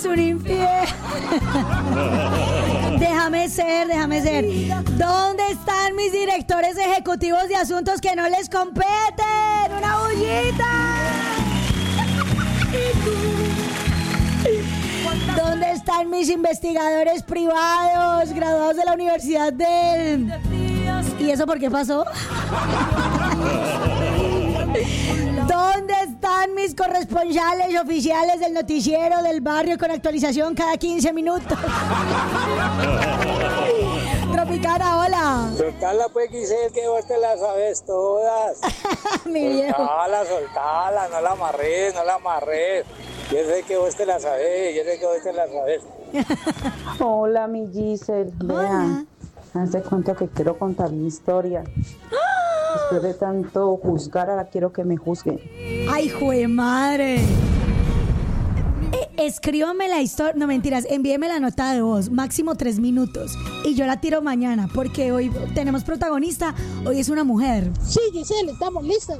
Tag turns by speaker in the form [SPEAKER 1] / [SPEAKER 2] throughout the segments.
[SPEAKER 1] Un infiel. Déjame ser. ¿Dónde están mis directores ejecutivos de asuntos que no les competen? ¡Una bullita! ¿Dónde están mis investigadores privados graduados de la Universidad del... ¿Y eso por qué pasó? ¿Dónde están mis corresponsales oficiales del noticiero del barrio con actualización cada 15 minutos? Tropicana, hola.
[SPEAKER 2] Soltala pues, Giselle, que vos te la sabes todas.
[SPEAKER 1] Mi viejo.
[SPEAKER 2] Soltala, no la amarres. Yo sé que vos te la sabés.
[SPEAKER 3] Hola, mi Giselle. Vea, hace cuánto que quiero contar mi historia. Después de tanto juzgar, ahora quiero que me juzguen.
[SPEAKER 1] ¡Ay, jue madre! Escríbame la historia, no mentiras, envíeme la nota de voz, máximo 3 minutos, y yo la tiro mañana, porque hoy tenemos protagonista, hoy es una mujer.
[SPEAKER 4] Sí, Giselle, estamos listos.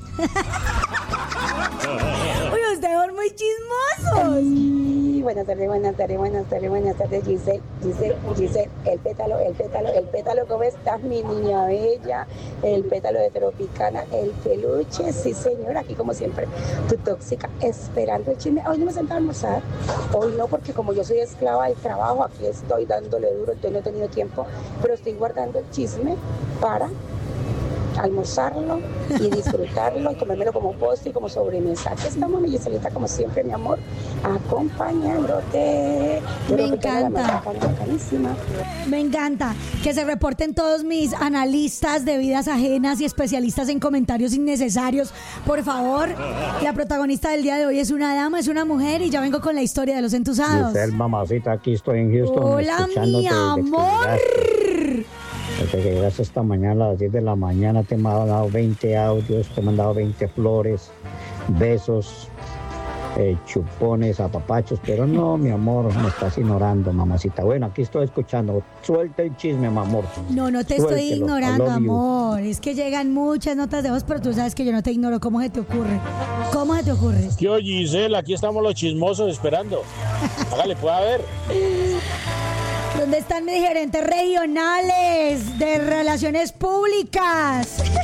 [SPEAKER 1] Uy, ustedes son muy chismosos.
[SPEAKER 3] Ay, buenas tardes, Giselle, el pétalo, ¿cómo estás, mi niña bella? El pétalo de Tropicana, el peluche, sí señor, aquí como siempre, tu tóxica, esperando el chisme. Hoy no me senté a almorzar, hoy no, porque como yo soy esclava del trabajo, aquí estoy dándole duro, entonces no he tenido tiempo, pero estoy guardando el chisme para almorzarlo y disfrutarlo y comérmelo como postre y como sobremesa. Aquí estamos, mi Giselita, como siempre, mi amor, acompañándote.
[SPEAKER 1] Me encanta. Me encanta que se reporten todos mis analistas de vidas ajenas y especialistas en comentarios innecesarios. Por favor, la protagonista del día de hoy es una dama, es una mujer, y ya vengo con la historia de los entusados.
[SPEAKER 5] Giselle, mamacita, aquí estoy en Houston.
[SPEAKER 1] Hola, mi amor.
[SPEAKER 5] Desde que llegaste esta mañana a las 10 de la mañana te he mandado 20 audios, te he mandado 20 flores, besos, chupones, apapachos, pero no, mi amor, me estás ignorando, mamacita. Bueno, aquí estoy escuchando. Suelta el chisme, mi amor.
[SPEAKER 1] No te estoy ignorando, amor. Es que llegan muchas notas de voz, pero tú sabes que yo no te ignoro. ¿Cómo se te ocurre?
[SPEAKER 2] Yo, Giselle, aquí estamos los chismosos esperando. Hágale, pueda ver.
[SPEAKER 1] ¿Dónde están mis gerentes regionales de relaciones públicas?